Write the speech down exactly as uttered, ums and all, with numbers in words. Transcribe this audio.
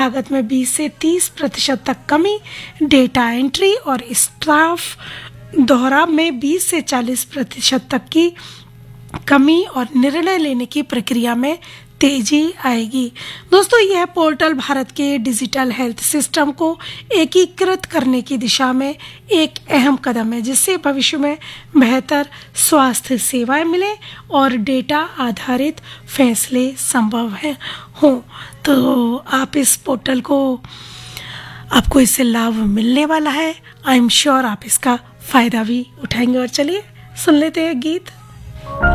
लागत में बीस से तीस प्रतिशत तक कमी, डेटा एंट्री और स्टाफ दोहरा में बीस से चालीस प्रतिशत तक की कमी और निर्णय लेने की प्रक्रिया में तेजी आएगी। दोस्तों, यह पोर्टल भारत के डिजिटल हेल्थ सिस्टम को एकीकृत करने की दिशा में एक अहम कदम है, जिससे भविष्य में बेहतर स्वास्थ्य सेवाएं मिले और डेटा आधारित फैसले संभव है हों। तो आप इस पोर्टल को आपको इससे लाभ मिलने वाला है। आई एम श्योर आप इसका फायदा भी उठाएंगे। और चलिए सुन लेते हैं गीत।